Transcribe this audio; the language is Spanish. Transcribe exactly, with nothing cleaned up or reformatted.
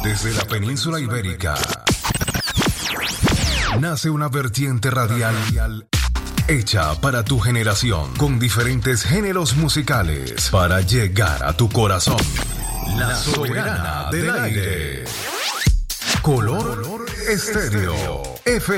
Desde la península ibérica nace una vertiente radial hecha para tu generación, con diferentes géneros musicales para llegar a tu corazón. La soberana del aire. Color Estéreo. F